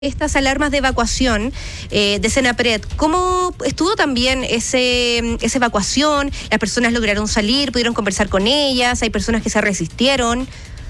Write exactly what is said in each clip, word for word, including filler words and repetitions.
Estas alarmas de evacuación eh, de Senapred, ¿cómo estuvo también ese, esa evacuación? ¿Las personas lograron salir, pudieron conversar con ellas? ¿Hay personas que se resistieron?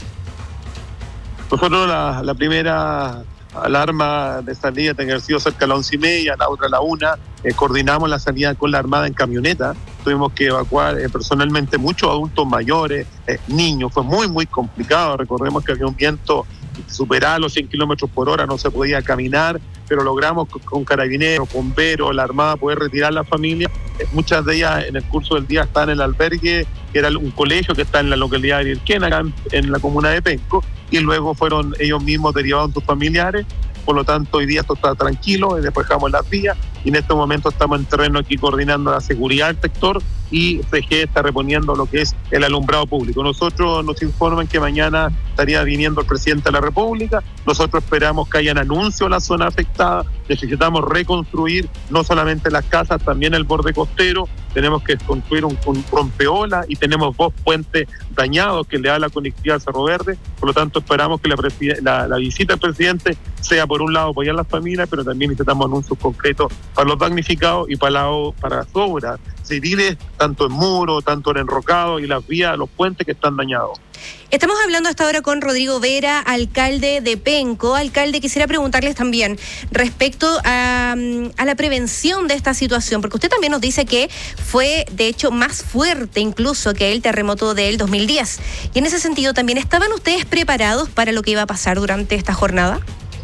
Nosotros la, la primera alarma de salida tenía que haber sido cerca a las once y media, la otra a la una, eh, coordinamos la salida con la Armada en camioneta, tuvimos que evacuar eh, personalmente muchos adultos mayores, eh, niños, fue muy muy complicado, recordemos que había un viento superaba los cien kilómetros por hora, no se podía caminar, pero logramos con, con carabineros, bomberos, la Armada poder retirar a la familia. Eh, muchas de ellas en el curso del día están en el albergue, que era un colegio que está en la localidad de Virquena, acá en, en la comuna de Penco, y luego fueron ellos mismos derivados a sus familiares. Por lo tanto, hoy día esto está tranquilo, despejamos las vías y en este momento estamos en terreno aquí coordinando la seguridad del sector y C G está reponiendo lo que es el alumbrado público. Nosotros nos informan que mañana estaría viniendo el presidente de la República, nosotros esperamos que hayan anuncios en la zona afectada, necesitamos reconstruir no solamente las casas, también el borde costero, tenemos que construir un, un rompeola y tenemos dos puentes dañados que le da la conectividad al Cerro Verde, por lo tanto esperamos que la, la, la visita del presidente sea por un lado apoyar a las familias, pero también necesitamos anuncios concretos para los damnificados y para, la, para las obras civiles, tanto en muro, tanto en enrocado y las vías, los puentes que están dañados. Estamos hablando hasta ahora con Rodrigo Vera, alcalde de Penco. Alcalde, quisiera preguntarles también respecto a, a la prevención de esta situación, porque usted también nos dice que fue, de hecho, más fuerte incluso que el terremoto del dos mil diez. Y en ese sentido también, ¿estaban ustedes preparados para lo que iba a pasar durante esta jornada?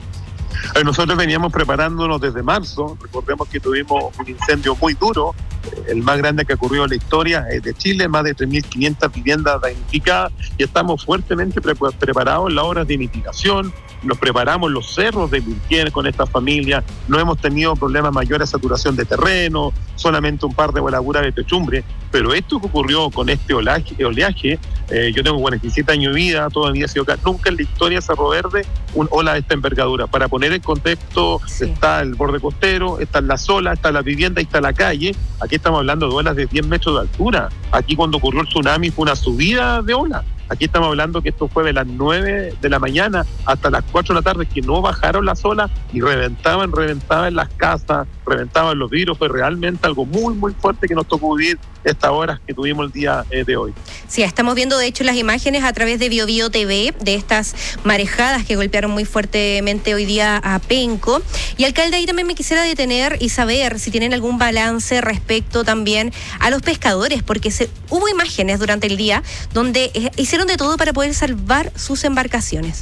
Nosotros veníamos preparándonos desde marzo, recordemos que tuvimos un incendio muy duro, el más grande que ocurrió en la historia de Chile, más de tres mil quinientas viviendas damnificadas, y estamos fuertemente pre- preparados en las obras de mitigación, nos preparamos los cerros de Virquena con esta familia, no hemos tenido problemas mayores de saturación de terreno, solamente un par de voladuras de techumbre, pero esto que ocurrió con este oleaje, oleaje eh, yo tengo cuarenta y siete años de vida, todavía he sido acá, nunca en la historia de Cerro Verde un ola de esta envergadura. Para poner en contexto, sí. Está el borde costero, está las olas, está la vivienda, está la calle, aquí estamos hablando de olas de diez metros de altura, aquí cuando ocurrió el tsunami fue una subida de olas. Aquí estamos hablando que esto fue de las nueve de la mañana hasta las cuatro de la tarde, que no bajaron las olas y reventaban, reventaban las casas, reventaban los vidrios. Fue realmente algo muy, muy fuerte que nos tocó vivir estas horas que tuvimos el día eh, de hoy. Sí, estamos viendo de hecho las imágenes a través de Bio Bio T V de estas marejadas que golpearon muy fuertemente hoy día a Penco. Y alcalde, ahí también me quisiera detener y saber si tienen algún balance respecto también a los pescadores, porque se, hubo imágenes durante el día donde eh, hicieron de todo para poder salvar sus embarcaciones.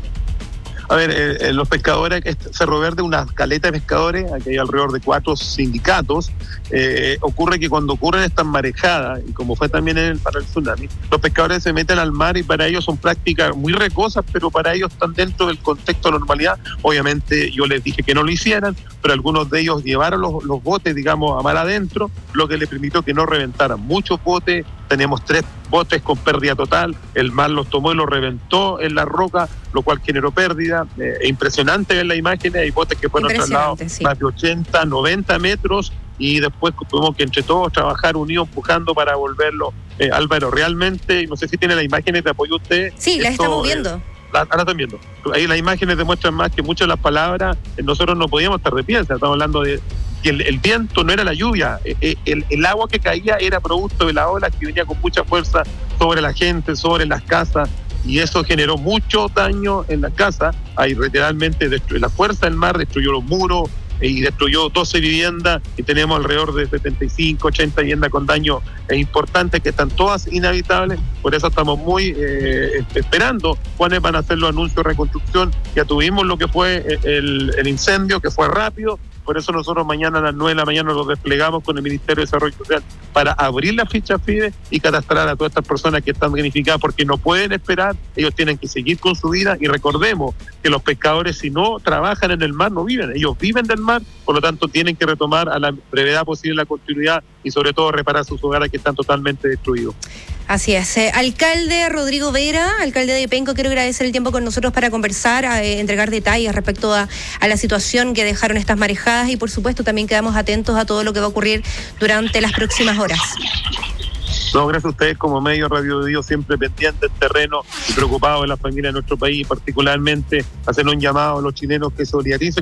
A ver, eh, los pescadores, Cerro Verde, una caleta de pescadores, aquí hay alrededor de cuatro sindicatos. Eh, ocurre que cuando ocurren estas marejadas, y como fue también en el, para el tsunami, los pescadores se meten al mar y para ellos son prácticas muy recosas, pero para ellos están dentro del contexto de normalidad. Obviamente yo les dije que no lo hicieran, pero algunos de ellos llevaron los, los botes, digamos, a mar adentro, lo que les permitió que no reventaran muchos botes. Tenemos tres botes con pérdida total, el mar los tomó y los reventó en la roca, lo cual generó pérdida. Eh, es impresionante ver la imagen, hay botes que fueron trasladados sí. Más de ochenta, noventa metros, y después tuvimos que entre todos trabajar unidos, empujando para volverlo. Eh, Álvaro, realmente, y no sé si tiene las imágenes de apoyo usted. Sí, las estamos viendo. Eh, ahora están viendo. Ahí las imágenes demuestran más que muchas de las palabras, eh, nosotros no podíamos estar de pie, estamos hablando de que el, el viento no era la lluvia, eh, el, el agua que caía era producto de la ola que venía con mucha fuerza sobre la gente, sobre las casas, y eso generó mucho daño en las casas. Ahí literalmente destruyó, la fuerza del mar destruyó los muros eh, y destruyó doce viviendas, y tenemos alrededor de setenta y cinco, ochenta viviendas con daños eh, importantes que están todas inhabitables. Por eso estamos muy eh, esperando cuáles van a ser los anuncios de reconstrucción. Ya tuvimos lo que fue el, el incendio, que fue rápido. Por eso nosotros mañana a las nueve de la mañana nos desplegamos con el Ministerio de Desarrollo Social para abrir la ficha FIDE y catastrar a todas estas personas que están damnificadas, porque no pueden esperar, ellos tienen que seguir con su vida. Y recordemos que los pescadores, si no trabajan en el mar, no viven, ellos viven del mar, por lo tanto tienen que retomar a la brevedad posible la continuidad y sobre todo reparar sus hogares que están totalmente destruidos. Así es. Eh, alcalde Rodrigo Vera, alcalde de Penco, quiero agradecer el tiempo con nosotros para conversar, a, eh, entregar detalles respecto a, a la situación que dejaron estas marejadas, y por supuesto también quedamos atentos a todo lo que va a ocurrir durante las próximas horas. No, gracias a ustedes como medio Radio Bio, siempre pendiente del terreno y preocupados de las familias de nuestro país, particularmente hacer un llamado a los chilenos que solidaricen